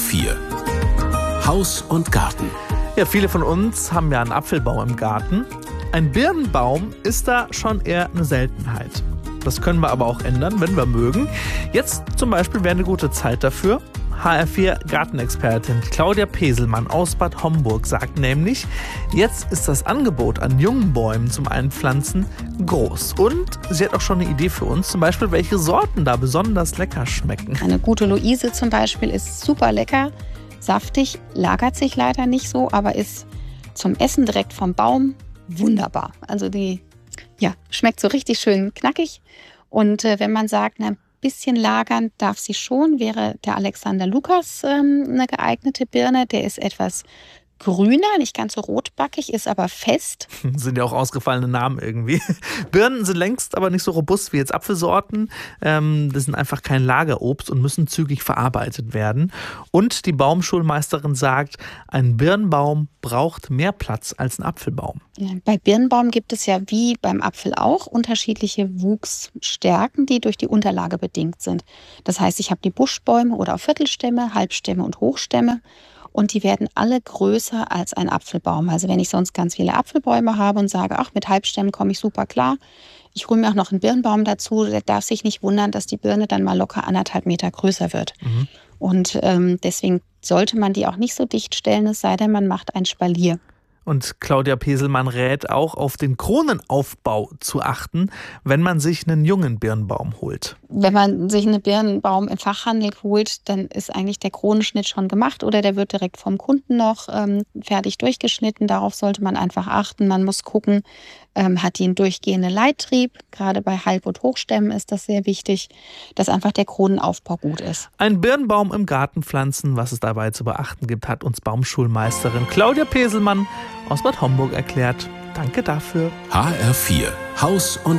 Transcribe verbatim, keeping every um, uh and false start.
vier Haus und Garten. Ja, viele von uns haben ja einen Apfelbaum im Garten. Ein Birnenbaum ist da schon eher eine Seltenheit. Das können wir aber auch ändern, wenn wir mögen. Jetzt zum Beispiel wäre eine gute Zeit dafür. H R vier Gartenexpertin Claudia Peselmann aus Bad Homburg sagt nämlich, jetzt ist das Angebot an jungen Bäumen zum Einpflanzen groß. Und sie hat auch schon eine Idee für uns, zum Beispiel, welche Sorten da besonders lecker schmecken. Eine gute Luise zum Beispiel ist super lecker, saftig, lagert sich leider nicht so, aber ist zum Essen direkt vom Baum wunderbar. Also die ja, schmeckt so richtig schön knackig. Und äh, wenn man sagt, na, bisschen lagern darf sie schon, wäre der Alexander Lukas ähm, eine geeignete Birne. Der ist etwas grüner, nicht ganz so rotbackig, ist aber fest. Sind ja auch ausgefallene Namen irgendwie. Birnen sind längst aber nicht so robust wie jetzt Apfelsorten. Ähm, das sind einfach kein Lagerobst und müssen zügig verarbeitet werden. Und die Baumschulmeisterin sagt, ein Birnbaum braucht mehr Platz als ein Apfelbaum. Ja, bei Birnbaum gibt es ja wie beim Apfel auch unterschiedliche Wuchsstärken, die durch die Unterlage bedingt sind. Das heißt, ich habe die Buschbäume oder auch Viertelstämme, Halbstämme und Hochstämme. Und die werden alle größer als ein Apfelbaum. Also wenn ich sonst ganz viele Apfelbäume habe und sage, ach, mit Halbstämmen komme ich super klar, ich rühre mir auch noch einen Birnbaum dazu, der darf sich nicht wundern, dass die Birne dann mal locker anderthalb Meter größer wird. Mhm. Und ähm, deswegen sollte man die auch nicht so dicht stellen, es sei denn, man macht ein Spalier. Und Claudia Peselmann rät auch, auf den Kronenaufbau zu achten, wenn man sich einen jungen Birnbaum holt. Wenn man sich einen Birnbaum im Fachhandel holt, dann ist eigentlich der Kronenschnitt schon gemacht oder der wird direkt vom Kunden noch ähm, fertig durchgeschnitten. Darauf sollte man einfach achten. Man muss gucken, ähm, hat die einen durchgehenden Leittrieb. Gerade bei Halb- und Hochstämmen ist das sehr wichtig, dass einfach der Kronenaufbau gut ist. Ein Birnbaum im Garten pflanzen, was es dabei zu beachten gibt, hat uns Baumschulmeisterin Claudia Peselmann aus Bad Homburg erklärt. Danke dafür. H R vier Haus und